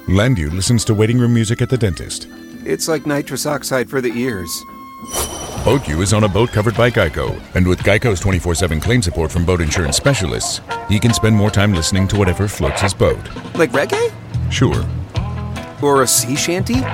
Landu listens to waiting room music at the dentist. It's like nitrous oxide for the ears. BoatU is on a boat covered by Geico, and with Geico's 24/7 claim support from boat insurance specialists, he can spend more time listening to whatever floats his boat. Like reggae? Sure. Or a sea shanty?